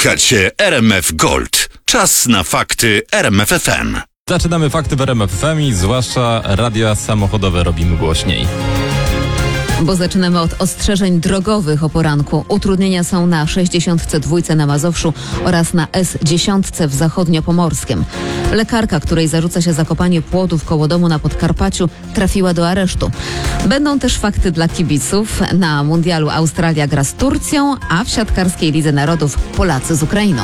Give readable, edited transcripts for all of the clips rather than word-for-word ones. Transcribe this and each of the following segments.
Słuchacie RMF Gold. Czas na fakty RMF FM. Zaczynamy fakty w RMF FM i zwłaszcza radia samochodowe robimy głośniej. Bo zaczynamy od ostrzeżeń drogowych o poranku. Utrudnienia są na 62 na Mazowszu oraz na S10 w Zachodniopomorskiem. Lekarka, której zarzuca się zakopanie płotów koło domu na Podkarpaciu, trafiła do aresztu. Będą też fakty dla kibiców. Na mundialu Australia gra z Turcją, a w siatkarskiej Lidze Narodów Polacy z Ukrainą.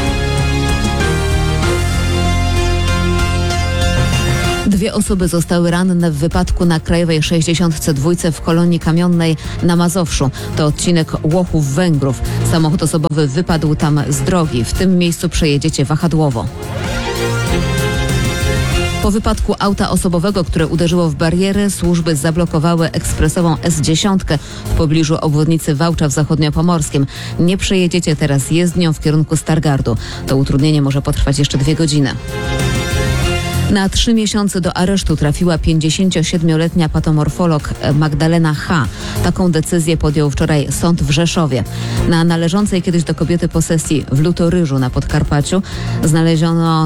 Dwie osoby zostały ranne w wypadku na Krajowej 62 w Kolonii Kamionnej na Mazowszu. To odcinek Łochów-Węgrów. Samochód osobowy wypadł tam z drogi. W tym miejscu przejedziecie wahadłowo. Po wypadku auta osobowego, które uderzyło w barierę, służby zablokowały ekspresową S10 w pobliżu obwodnicy Wałcza w Zachodniopomorskim. Nie przejedziecie teraz jezdnią w kierunku Stargardu. To utrudnienie może potrwać jeszcze 2 godziny. Na 3 miesiące do aresztu trafiła 57-letnia patomorfolog Magdalena H. Taką decyzję podjął wczoraj sąd w Rzeszowie. Na należącej kiedyś do kobiety posesji w Lutoryżu na Podkarpaciu znaleziono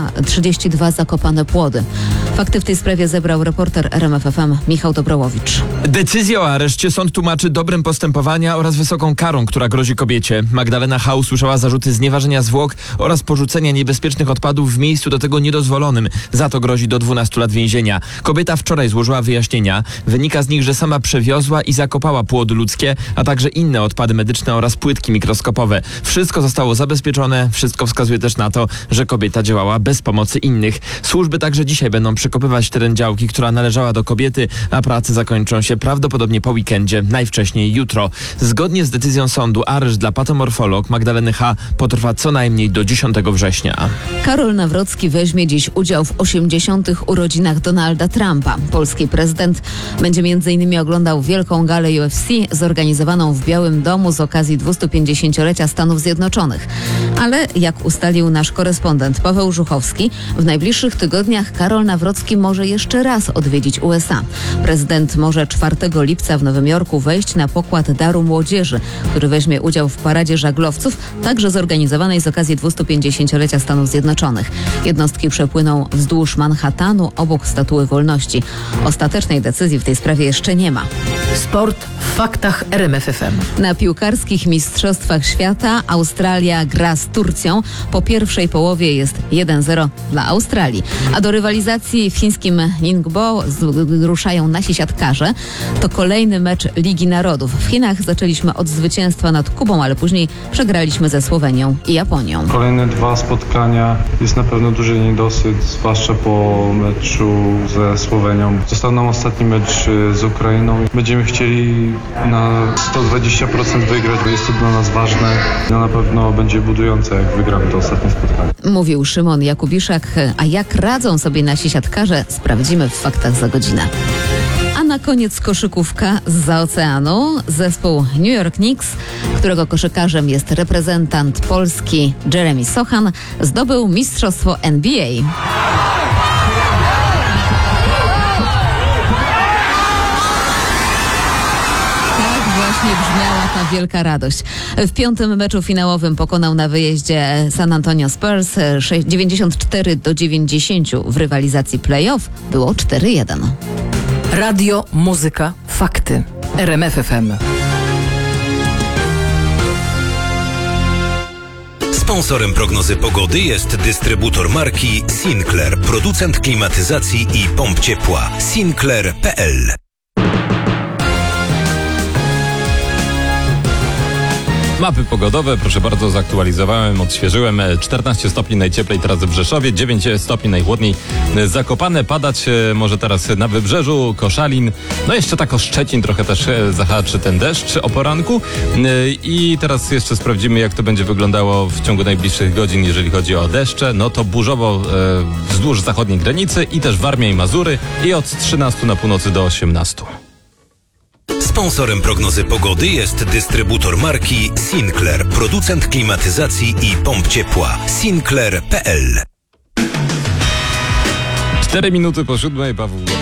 32 zakopane płody. Fakty w tej sprawie zebrał reporter RMF FM Michał Dobrołowicz. Decyzję o areszcie sąd tłumaczy dobrem postępowania oraz wysoką karą, która grozi kobiecie. Magdalena H. usłyszała zarzuty znieważenia zwłok oraz porzucenia niebezpiecznych odpadów w miejscu do tego niedozwolonym. Za to grozi do 12 lat więzienia. Kobieta wczoraj złożyła wyjaśnienia. Wynika z nich, że sama przewiozła i zakopała płody ludzkie, a także inne odpady medyczne oraz płytki mikroskopowe. Wszystko zostało zabezpieczone. Wszystko wskazuje też na to, że kobieta działała bez pomocy innych. Służby także dzisiaj będą przekopywać teren działki, która należała do kobiety, a prace zakończą się prawdopodobnie po weekendzie, najwcześniej jutro. Zgodnie z decyzją sądu areszt dla patomorfolog Magdaleny H. potrwa co najmniej do 10 września. Karol Nawrocki weźmie dziś udział w 80. urodzinach Donalda Trumpa. Polski prezydent będzie m.in. oglądał wielką galę UFC zorganizowaną w Białym Domu z okazji 250-lecia Stanów Zjednoczonych. Ale jak ustalił nasz korespondent Paweł Żuchowski, w najbliższych tygodniach Karol Nawrocki może jeszcze raz odwiedzić USA. Prezydent może 4 lipca w Nowym Jorku wejść na pokład Daru Młodzieży, który weźmie udział w paradzie żaglowców, także zorganizowanej z okazji 250-lecia Stanów Zjednoczonych. Jednostki przepłyną wzdłuż Manhattanu obok Statuły Wolności. Ostatecznej decyzji w tej sprawie jeszcze nie ma. Sport w faktach RMF FM. Na piłkarskich mistrzostwach świata Australia gra z Turcją. Po pierwszej połowie jest 1-0 dla Australii. A do rywalizacji w chińskim Ningbo ruszają nasi siatkarze. To kolejny mecz Ligi Narodów. W Chinach zaczęliśmy od zwycięstwa nad Kubą, ale później przegraliśmy ze Słowenią i Japonią. Kolejne 2 spotkania jest na pewno duży niedosyt, zwłaszcza po meczu ze Słowenią. Został nam ostatni mecz z Ukrainą. Będziemy chcieli na 120% wygrać, bo jest to dla nas ważne. Na pewno będzie budujące, jak wygramy to ostatnie spotkanie. Mówił Szymon Jakubiszak, a jak radzą sobie nasi siatkarze, sprawdzimy w faktach za godzinę. A na koniec koszykówka zza oceanu. Zespół New York Knicks, którego koszykarzem jest reprezentant Polski Jeremy Sochan, zdobył mistrzostwo NBA. Właśnie brzmiała ta wielka radość. W 5. meczu finałowym pokonał na wyjeździe San Antonio Spurs 94-90. W rywalizacji play-off było 4-1. Radio, muzyka, fakty. RMF FM. Sponsorem prognozy pogody jest dystrybutor marki Sinclair, producent klimatyzacji i pomp ciepła. Sinclair.pl. Mapy pogodowe, proszę bardzo, zaktualizowałem, odświeżyłem. 14 stopni najcieplej teraz w Rzeszowie, 9 stopni najchłodniej Zakopane. Padać może teraz na Wybrzeżu, Koszalin, no jeszcze tak o Szczecin trochę też zahaczy ten deszcz o poranku. I teraz jeszcze sprawdzimy, jak to będzie wyglądało w ciągu najbliższych godzin, jeżeli chodzi o deszcze. No to burzowo wzdłuż zachodniej granicy i też Warmia i Mazury i od 13 na północy do 18. Sponsorem prognozy pogody jest dystrybutor marki Sinclair, producent klimatyzacji i pomp ciepła. Sinclair.pl. 4 minuty po 7, Paweł